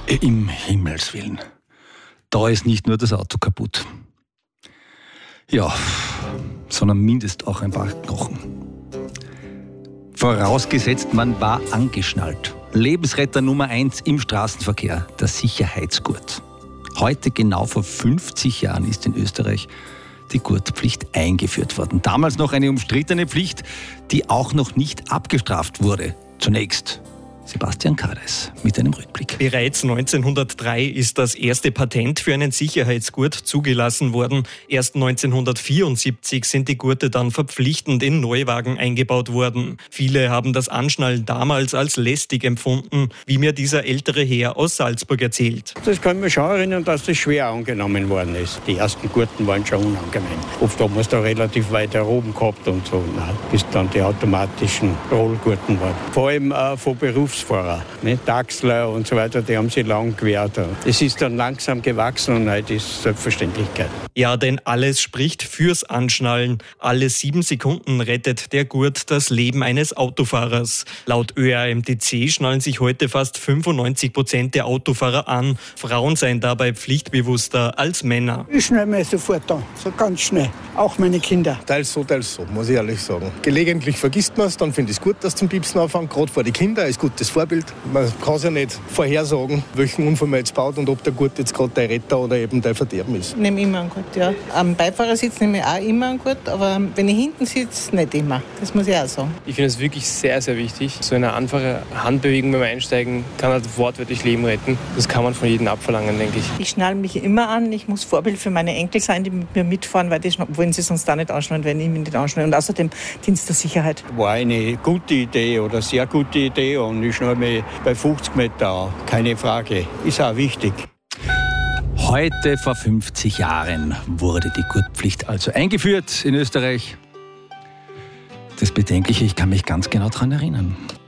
Im Himmelswillen. Da ist nicht nur das Auto kaputt. Ja, sondern mindestens auch ein paar Knochen. Vorausgesetzt, man war angeschnallt. Lebensretter Nummer 1 im Straßenverkehr, der Sicherheitsgurt. Heute, genau vor 50 Jahren, ist in Österreich die Gurtpflicht eingeführt worden. Damals noch eine umstrittene Pflicht, die auch noch nicht abgestraft wurde. Zunächst Sebastian Kades mit einem Rückblick. Bereits 1903 ist das erste Patent für einen Sicherheitsgurt zugelassen worden. Erst 1974 sind die Gurte dann verpflichtend in Neuwagen eingebaut worden. Viele haben das Anschnallen damals als lästig empfunden, wie mir dieser ältere Herr aus Salzburg erzählt. Das kann mich schon erinnern, dass das schwer angenommen worden ist. Die ersten Gurten waren schon unangenehm. Oft haben wir es da relativ weit oben gehabt und so, bis dann die automatischen Rollgurten waren. Vor allem von Berufsfahrer, Taxler und so weiter, die haben sich lang gewehrt. Es ist dann langsam gewachsen und heute ist Selbstverständlichkeit. Ja, denn alles spricht fürs Anschnallen. Alle 7 Sekunden rettet der Gurt das Leben eines Autofahrers. Laut ÖAMTC schnallen sich heute fast 95% der Autofahrer an. Frauen seien dabei pflichtbewusster als Männer. Ich schnall mir sofort an, so ganz schnell. Auch meine Kinder. Teils so, muss ich ehrlich sagen. Gelegentlich vergisst man es, dann finde ich es gut, dass zum Piepsen anfangen. Gerade vor die Kinder ist gutes Vorbild. Man kann es ja nicht vorhersagen, welchen Unfall man jetzt baut und ob der Gurt jetzt gerade der Retter oder eben der Verderben ist. Ich nehme immer einen Gurt, ja. Am Beifahrersitz nehme ich auch immer einen Gurt, aber wenn ich hinten sitze, nicht immer. Das muss ich auch sagen. Ich finde es wirklich sehr, sehr wichtig. So eine einfache Handbewegung beim Einsteigen kann halt wortwörtlich Leben retten. Das kann man von jedem abverlangen, denke ich. Ich schnalle mich immer an. Ich muss Vorbild für meine Enkel sein, die mit mir mitfahren, weil die wollen sie sonst auch nicht anschnallen, wenn ich mich nicht anschnalle. Und außerdem Dienst der Sicherheit. War eine gute Idee oder sehr gute Idee und ich schnalle mich bei 50 Meter an. Keine Frage. Ist auch wichtig. Heute vor 50 Jahren wurde die Gurtpflicht also eingeführt in Österreich. Das Bedenkliche, ich kann mich ganz genau daran erinnern.